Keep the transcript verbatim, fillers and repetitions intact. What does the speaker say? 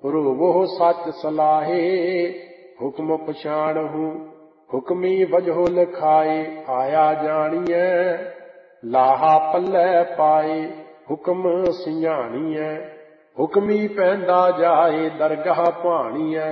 ਰੋਵੋ ਸੱਚ ਸਲਾਹੇ, ਹੁਕਮ ਪਛਾਣਹੂ ਹੁਕਮੀ ਵਜਹੁ ਲਿਖਾਏ। ਆਇਆ ਜਾਣੀਐ ਲਾਹਾ ਪੱਲੇ ਪਾਏ, ਹੁਕਮ ਸਿਆਣੀਐ ਹੁਕਮੀ ਪੈਂਦਾ ਜਾਏ। ਦਰਗਾਹ ਭਾਣੀਐ